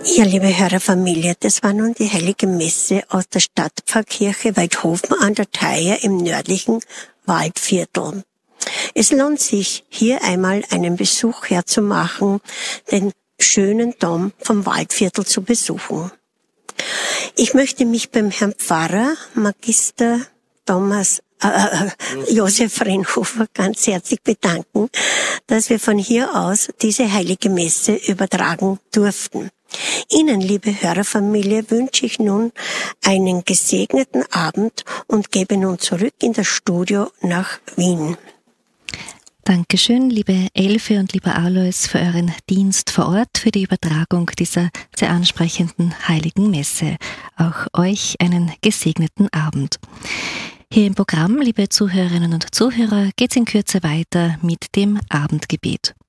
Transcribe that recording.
Ja, liebe Hörerfamilie, das war nun die heilige Messe aus der Stadtpfarrkirche Weidhofen an der Theier im nördlichen Waldviertel. Es lohnt sich, hier einmal einen Besuch herzumachen, den schönen Dom vom Waldviertel zu besuchen. Ich möchte mich beim Herrn Pfarrer, Magister Josef Rennhofer ganz herzlich bedanken, dass wir von hier aus diese heilige Messe übertragen durften. Ihnen, liebe Hörerfamilie, wünsche ich nun einen gesegneten Abend und gebe nun zurück in das Studio nach Wien. Dankeschön, liebe Elfe und lieber Alois, für euren Dienst vor Ort, für die Übertragung dieser sehr ansprechenden heiligen Messe. Auch euch einen gesegneten Abend. Hier im Programm, liebe Zuhörerinnen und Zuhörer, geht's in Kürze weiter mit dem Abendgebet.